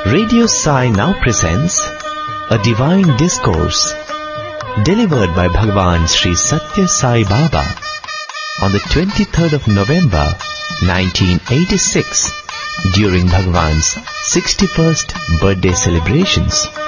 Radio Sai now presents a divine discourse delivered by Bhagwan Sri Satya Sai Baba on the 23rd of November 1986 during Bhagwan's 61st birthday celebrations.